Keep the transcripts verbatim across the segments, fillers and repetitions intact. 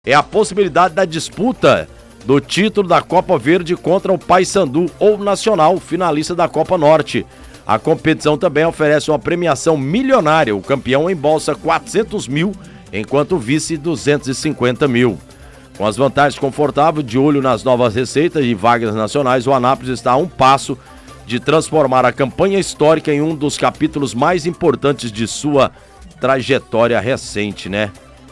é a possibilidade da disputa do título da Copa Verde contra o Paysandu ou Nacional, finalista da Copa Norte. A competição também oferece uma premiação milionária. O campeão embolsa quatrocentos mil, enquanto o vice duzentos e cinquenta mil. Com as vantagens confortáveis, de olho nas novas receitas e vagas nacionais, o Anápolis está a um passo de transformar a campanha histórica em um dos capítulos mais importantes de sua trajetória recente, né?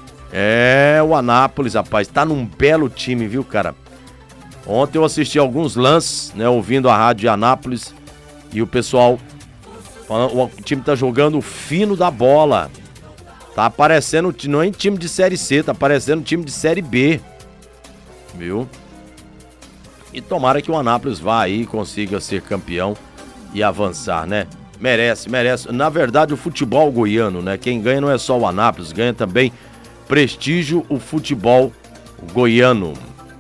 É, o Anápolis, rapaz, tá num belo time, viu, cara? Ontem eu assisti alguns lances, né, ouvindo a rádio de Anápolis, e o pessoal falando, o time tá jogando fino da bola. Tá aparecendo, não é em time de Série C, tá aparecendo time de Série B. Viu? E tomara que o Anápolis vá aí e consiga ser campeão e avançar, né? Merece, merece. Na verdade, o futebol goiano, né? Quem ganha não é só o Anápolis, ganha também prestígio o futebol goiano.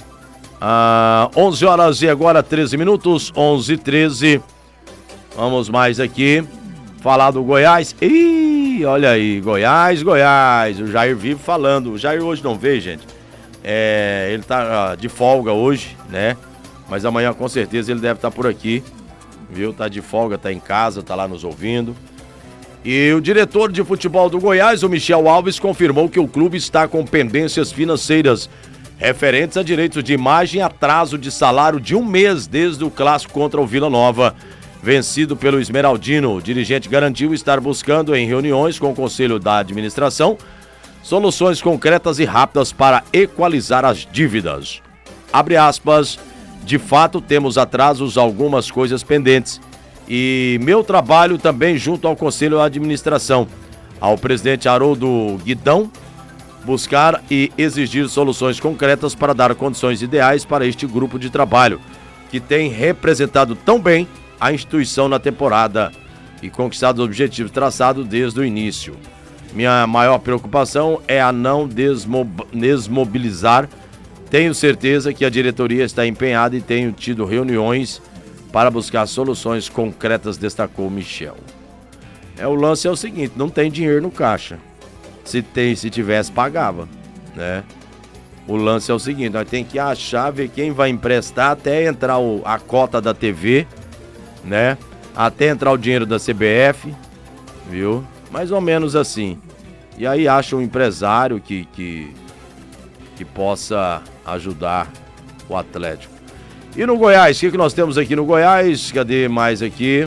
Ah, onze horas e agora treze minutos, onze e treze. Vamos mais aqui falar do Goiás. Ih, olha aí, Goiás, Goiás. O Jair vive falando. O Jair hoje não veio, gente. É, ele tá de folga hoje, né? Mas amanhã com certeza ele deve estar por aqui, viu? Tá de folga, tá em casa, tá lá nos ouvindo. E o diretor de futebol do Goiás, o Michel Alves, confirmou que o clube está com pendências financeiras referentes a direitos de imagem e atraso de salário de um mês desde o clássico contra o Vila Nova, vencido pelo Esmeraldino. O dirigente garantiu estar buscando em reuniões com o Conselho da Administração soluções concretas e rápidas para equalizar as dívidas. Abre aspas, de fato temos atrasos, algumas coisas pendentes. E meu trabalho também junto ao Conselho da Administração, ao presidente Haroldo Guidão, buscar e exigir soluções concretas para dar condições ideais para este grupo de trabalho, que tem representado tão bem a instituição na temporada e conquistado os objetivos traçados desde o início. Minha maior preocupação é a não desmob- desmobilizar. Tenho certeza que a diretoria está empenhada e tenho tido reuniões para buscar soluções concretas, destacou Michel. É, o lance é o seguinte, não tem dinheiro no caixa. Se tem, se tivesse, pagava, né? O lance é o seguinte, nós temos que achar, ver quem vai emprestar até entrar o, a cota da T V, né? Até entrar o dinheiro da C B F, viu? Mais ou menos assim. E aí acha um empresário que, que, que possa ajudar o Atlético. E no Goiás, o que, que nós temos aqui no Goiás? Cadê mais aqui?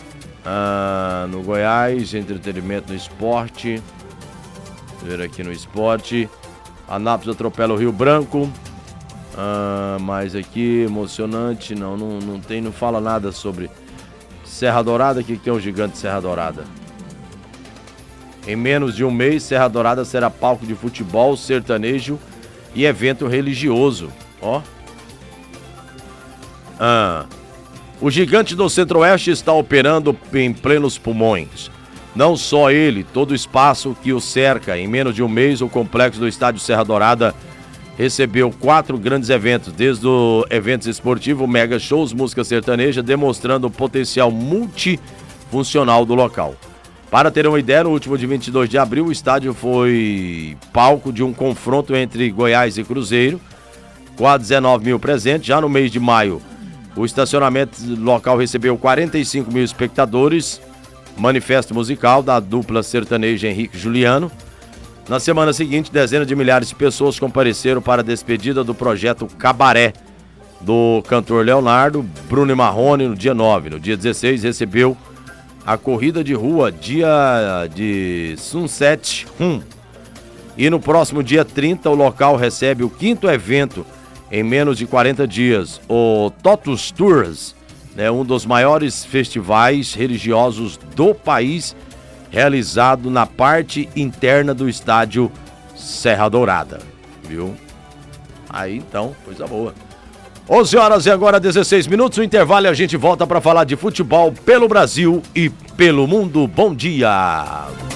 Ah, no Goiás, entretenimento no esporte. Ver aqui no esporte. Anápolis atropela o Rio Branco. Ah, mais aqui, emocionante. Não, não, não tem, não fala nada sobre Serra Dourada. O que, que é um gigante Serra Dourada? Em menos de um mês, Serra Dourada será palco de futebol, sertanejo e evento religioso. Ó. Ah. O gigante do Centro-Oeste está operando em plenos pulmões. Não só ele, todo o espaço que o cerca. Em menos de um mês, o complexo do estádio Serra Dourada recebeu quatro grandes eventos, desde o eventos esportivos, mega shows, música sertaneja, demonstrando o potencial multifuncional do local. Para ter uma ideia, no último dia vinte e dois de abril, o estádio foi palco de um confronto entre Goiás e Cruzeiro, com a dezenove mil presentes. Já no mês de maio, o estacionamento local recebeu quarenta e cinco mil espectadores, manifesto musical da dupla sertaneja Henrique e Juliano. Na semana seguinte, dezenas de milhares de pessoas compareceram para a despedida do projeto Cabaré, do cantor Leonardo. Bruno e Marrone, no dia nove. No dia dezesseis, recebeu a corrida de rua, dia de Sunset Rum. E no próximo dia trinta, o local recebe o quinto evento em menos de quarenta dias, o Totus Tours, né, um dos maiores festivais religiosos do país, realizado na parte interna do estádio Serra Dourada, viu? Aí então, coisa boa. onze horas e agora dezesseis minutos, o intervalo, e a gente volta para falar de futebol pelo Brasil e pelo mundo. Bom dia!